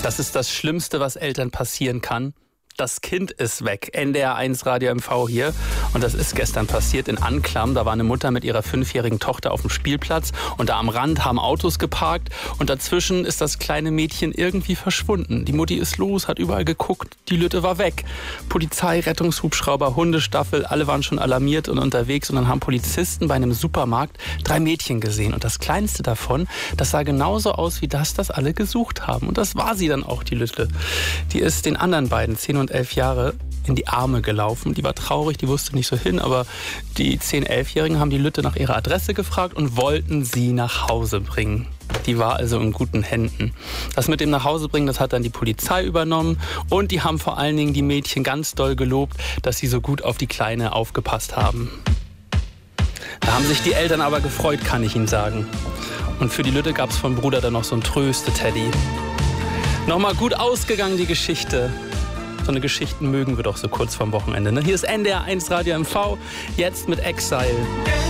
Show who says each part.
Speaker 1: Das ist das Schlimmste, was Eltern passieren kann. Das Kind ist weg. NDR 1 Radio MV hier. Und das ist gestern passiert in Anklam. Da war eine Mutter mit ihrer 5-jährigen Tochter auf dem Spielplatz. Und da am Rand haben Autos geparkt. Und dazwischen ist das kleine Mädchen irgendwie verschwunden. Die Mutti ist los, hat überall geguckt. Die Lütte war weg. Polizei, Rettungshubschrauber, Hundestaffel, alle waren schon alarmiert und unterwegs. Und dann haben Polizisten bei einem Supermarkt 3 Mädchen gesehen. Und das kleinste davon, das sah genauso aus wie das alle gesucht haben. Und das war sie dann auch, die Lütte. Die ist den anderen beiden, 10 und 11 Jahre, in die Arme gelaufen. Die war traurig, die wusste nicht so hin, aber die 10-, 11-Jährigen haben die Lütte nach ihrer Adresse gefragt und wollten sie nach Hause bringen. Die war also in guten Händen. Das mit dem Nachhausebringen, das hat dann die Polizei übernommen und die haben vor allen Dingen die Mädchen ganz doll gelobt, dass sie so gut auf die Kleine aufgepasst haben. Da haben sich die Eltern aber gefreut, kann ich Ihnen sagen. Und für die Lütte gab es vom Bruder dann noch so ein Tröste-Teddy. Nochmal gut ausgegangen, die Geschichte. So eine Geschichten mögen wir doch so kurz vorm Wochenende. Ne? Hier ist NDR 1 Radio MV, jetzt mit Exile.